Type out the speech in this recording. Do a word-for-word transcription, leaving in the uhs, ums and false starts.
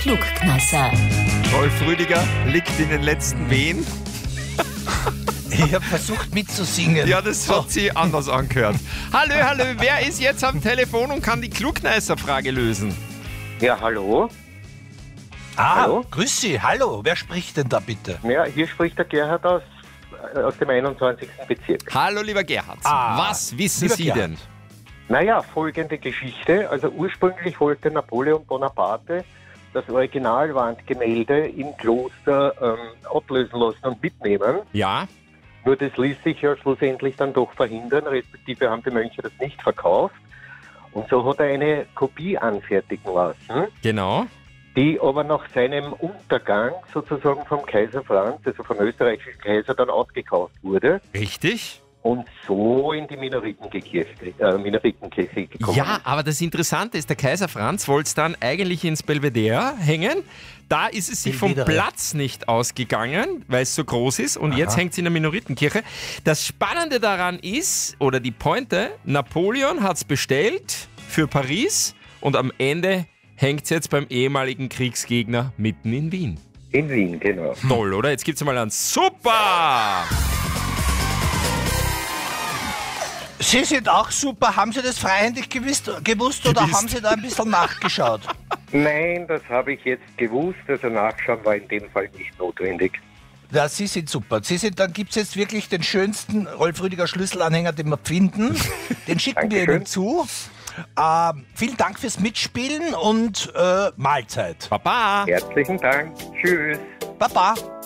Klugkneisser. Rolf Rüdiger liegt in den letzten Wehen. Ich habe versucht mitzusingen. Ja, das hat sie anders angehört. Hallo, hallo, wer ist jetzt am Telefon und kann die Klugkneisser-Frage lösen? Ja, hallo. Ah, Hallo? grüß Sie. Hallo, wer spricht denn da bitte? Ja, hier spricht der Gerhard aus, äh, aus dem einundzwanzigsten Bezirk. Hallo, lieber Gerhard. Ah, Was wissen lieber Sie Gerhard. denn? Naja, folgende Geschichte. Also ursprünglich wollte Napoleon Bonaparte das Originalwandgemälde im Kloster ähm, ablösen lassen und mitnehmen. Ja, Nur das ließ sich ja schlussendlich dann doch verhindern, respektive haben die Mönche das nicht verkauft. Und so hat er eine Kopie anfertigen lassen, genau. die aber nach seinem Untergang sozusagen vom Kaiser Franz, also vom österreichischen Kaiser, dann ausgekauft wurde Richtig. und so in die Minoritenkirche, äh, Minoritenkirche gekommen Ja, ist. aber das Interessante ist, der Kaiser Franz wollte es dann eigentlich ins Belvedere hängen. Da ist es sich vom Belvedere. Platz nicht ausgegangen, weil es so groß ist. Und jetzt hängt es in der Minoritenkirche. Das Spannende daran ist, oder die Pointe, Napoleon hat es bestellt für Paris und am Ende hängt es jetzt beim ehemaligen Kriegsgegner mitten in Wien. In Wien, genau. Toll, oder? Jetzt gibt's mal einen Super! Sie sind auch super. Haben Sie das freihändig gewusst, gewusst oder Gewusst. haben Sie da ein bisschen nachgeschaut? Nein, das habe ich jetzt gewusst, also nachschauen war in dem Fall nicht notwendig. Ja, Sie sind super. Sie sind, dann gibt es jetzt wirklich den schönsten Rolf Rüdiger Schlüsselanhänger, den wir finden. Den schicken wir Dankeschön. Ihnen zu. Ähm, vielen Dank fürs Mitspielen und äh, Mahlzeit. Baba! Herzlichen Dank, tschüss. Baba.